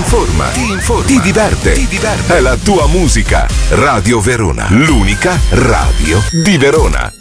informa, ti diverte. È la tua musica. Radio Verona, l'unica radio di Verona.